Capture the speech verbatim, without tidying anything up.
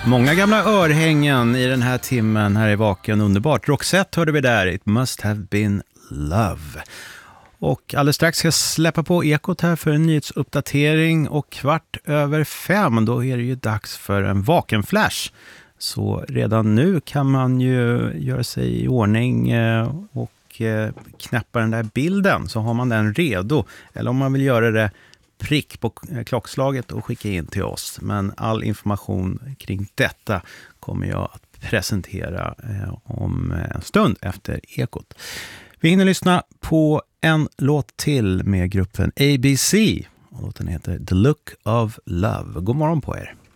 Många gamla örhängen i den här timmen här i Vaken, underbart. Roxette hörde vi där, It Must Have Been Love. Och alldeles strax ska jag släppa på Ekot här för en nyhetsuppdatering, och kvart över fem då är det ju dags för en Vaken-flash. Så redan nu kan man ju göra sig i ordning och knäppa den där bilden, så har man den redo. Eller om man vill göra det prick på klockslaget och skicka in till oss. Men all information kring detta kommer jag att presentera om en stund efter Ekot. Vi hinner lyssna på en låt till med gruppen A B C. Och låten heter The Look of Love. God morgon på er.